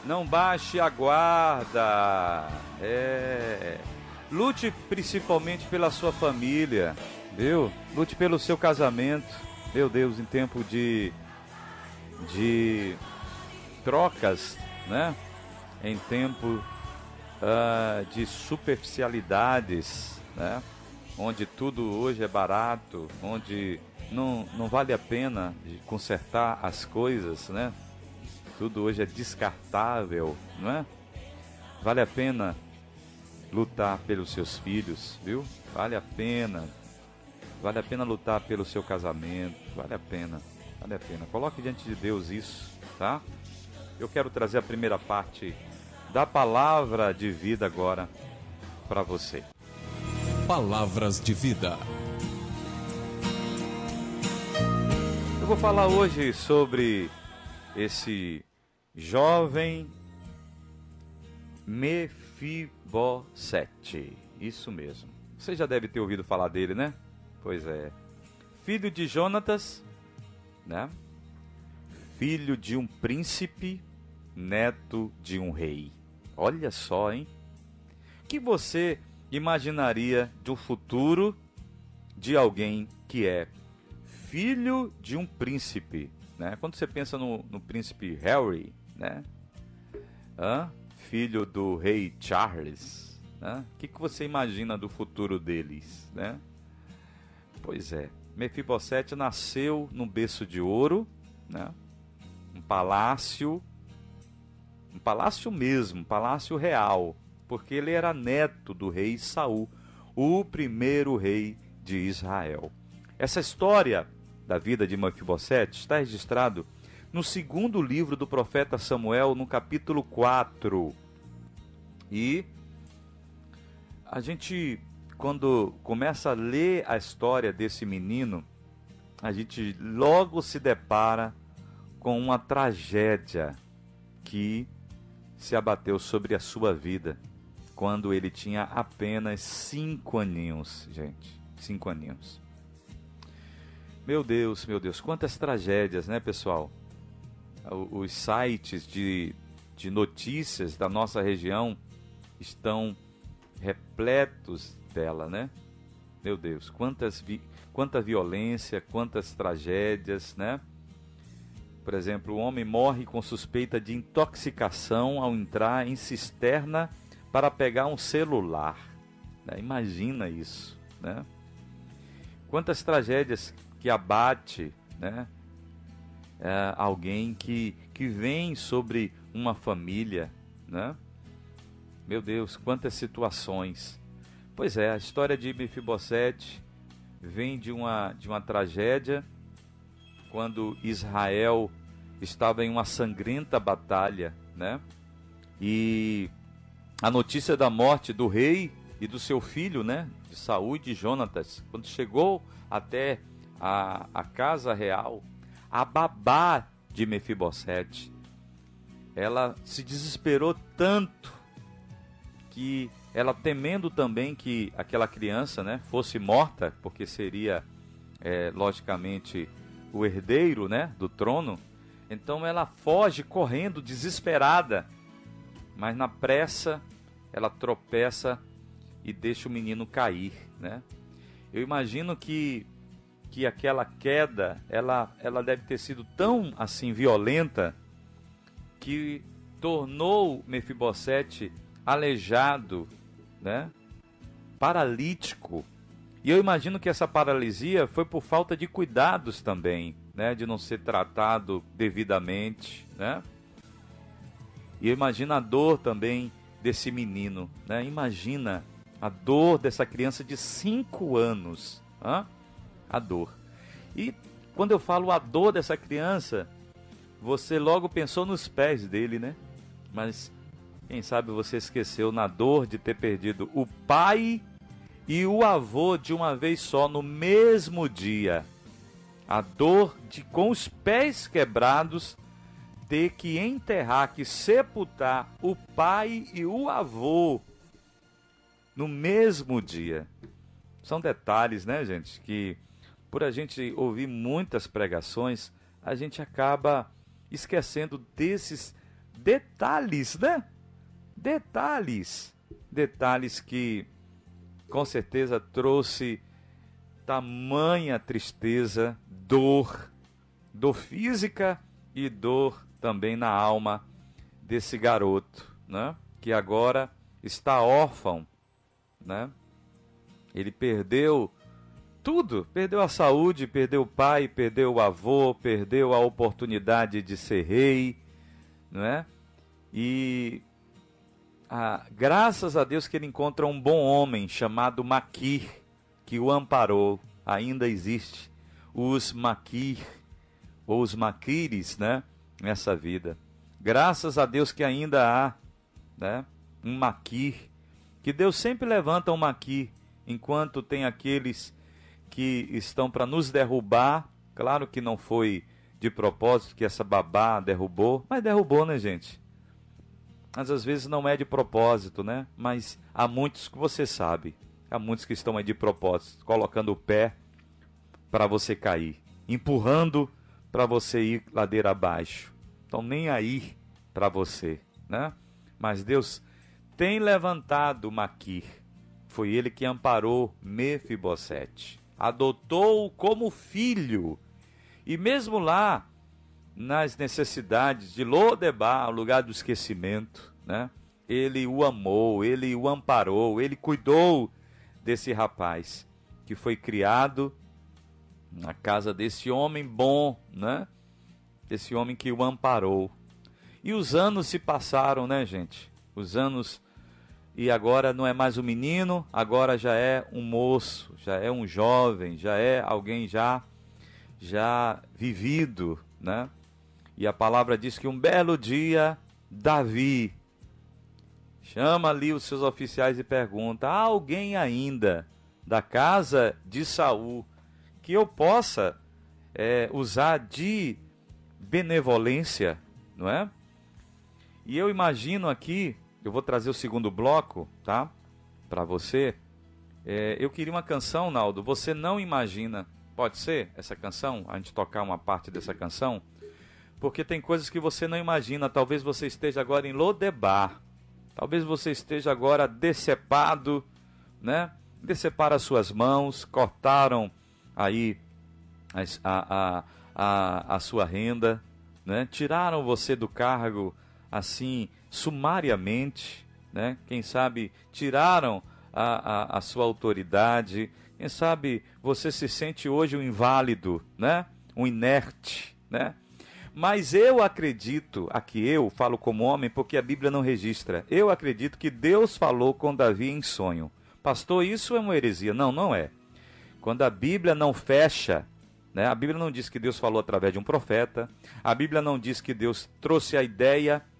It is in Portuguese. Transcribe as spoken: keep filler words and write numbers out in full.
Não baixe a guarda. É. Lute principalmente pela sua família, viu? Lute pelo seu casamento. Meu Deus, em tempo de de trocas, né? Em tempo uh, de superficialidades, né? Onde tudo hoje é barato, onde não, não vale a pena de consertar as coisas, né? Tudo hoje é descartável, não é? Vale a pena lutar pelos seus filhos, viu? Vale a pena. Vale a pena lutar pelo seu casamento. Vale a pena. Vale a pena. Coloque diante de Deus isso, tá? Eu quero trazer a primeira parte da palavra de vida agora para você. Palavras de vida. Eu vou falar hoje sobre esse jovem Mefibosete. Isso mesmo. Você já deve ter ouvido falar dele, né? Pois é. Filho de Jonatas, né? Filho de um príncipe, neto de um rei. Olha só, hein? O que você imaginaria do futuro de alguém que é filho de um príncipe, né? Quando você pensa no, no príncipe Harry, né? Hã? Filho do rei Charles, né? O que, que você imagina do futuro deles, né? Pois é, Mefibosete nasceu num berço de ouro, né? Um palácio, um palácio mesmo, um palácio real, porque ele era neto do rei Saul, o primeiro rei de Israel. Essa história da vida de Mefibosete está registrado no segundo livro do profeta Samuel, no capítulo quatro. E a gente, quando começa a ler a história desse menino, a gente logo se depara com uma tragédia que se abateu sobre a sua vida quando ele tinha apenas cinco aninhos, gente. Cinco aninhos. Meu Deus, meu Deus, quantas tragédias, né, pessoal? Os sites de, de notícias da nossa região estão repletos dela, né? Meu Deus, quantas vi, quanta violência, quantas tragédias, né? Por exemplo, o homem morre com suspeita de intoxicação ao entrar em cisterna para pegar um celular, né? Imagina isso, né? Quantas tragédias que abate, né? É, alguém que, que vem sobre uma família, né? Meu Deus, quantas situações. Pois é, a história de Mefibosete vem de uma, de uma tragédia quando Israel estava em uma sangrenta batalha, né? E a notícia da morte do rei e do seu filho, né? De Saul e de Jonatas, quando chegou até a, a casa real, a babá de Mefibosete, ela se desesperou tanto que ela, temendo também que aquela criança, né, fosse morta, porque seria, é, logicamente, o herdeiro, né, do trono, então ela foge correndo, desesperada, mas na pressa ela tropeça e deixa o menino cair, né? Eu imagino que que aquela queda, ela, ela deve ter sido tão assim violenta que tornou Mefibosete aleijado, né? Paralítico. E eu imagino que essa paralisia foi por falta de cuidados também, né? De não ser tratado devidamente, né? E eu imagino a dor também desse menino, né? Imagina a dor dessa criança de cinco anos, hã? A dor. E quando eu falo a dor dessa criança, você logo pensou nos pés dele, né? Mas quem sabe você esqueceu na dor de ter perdido o pai e o avô de uma vez só, no mesmo dia. A dor de, com os pés quebrados, ter que enterrar, que sepultar o pai e o avô no mesmo dia. São detalhes, né, gente, que por a gente ouvir muitas pregações, a gente acaba esquecendo desses detalhes, né? Detalhes. Detalhes que com certeza trouxe tamanha tristeza, dor, dor física e dor também na alma desse garoto, né? Que agora está órfão, né? Ele perdeu tudo, perdeu a saúde, perdeu o pai, perdeu o avô, perdeu a oportunidade de ser rei, não é? E ah, graças a Deus que ele encontra um bom homem chamado Maquir, que o amparou. Ainda existe os Maquir, ou os Maquires, né? Nessa vida. Graças a Deus que ainda há, né? Um Maquir, que Deus sempre levanta um Maquir, enquanto tem aqueles que estão para nos derrubar. Claro que não foi de propósito que essa babá derrubou, mas derrubou, né, gente? Mas às vezes não é de propósito, né? Mas há muitos que você sabe, há muitos que estão aí de propósito, colocando o pé para você cair, empurrando para você ir ladeira abaixo. Estão nem aí para você, né? Mas Deus tem levantado Maquir. Foi ele que amparou Mefibosete, adotou-o como filho, e mesmo lá, nas necessidades de Lodebar, lugar do esquecimento, né? Ele o amou, ele o amparou, ele cuidou desse rapaz, que foi criado na casa desse homem bom, né? Desse homem que o amparou. E os anos se passaram, né, gente? Os anos... E agora não é mais um menino, agora já é um moço, já é um jovem, já é alguém já, já vivido, né? E a palavra diz que um belo dia, Davi chama ali os seus oficiais e pergunta: há alguém ainda da casa de Saul que eu possa é, usar de benevolência, não é? E eu imagino aqui, eu vou trazer o segundo bloco, tá? Para você. É, eu queria uma canção, Naldo. Você não imagina. Pode ser essa canção? A gente tocar uma parte dessa canção? Porque tem coisas que você não imagina. Talvez você esteja agora em Lodebar. Talvez você esteja agora decepado, né? Deceparam as suas mãos, cortaram aí a, a, a, a sua renda, né? Tiraram você do cargo assim, sumariamente, né? Quem sabe tiraram a, a, a sua autoridade. Quem sabe você se sente hoje um inválido, né? Um inerte, né? Mas eu acredito, aqui eu falo como homem porque a Bíblia não registra, eu acredito que Deus falou com Davi em sonho. Pastor, isso é uma heresia? Não, não é. Quando a Bíblia não fecha, né? A Bíblia não diz que Deus falou através de um profeta, a Bíblia não diz que Deus trouxe a ideia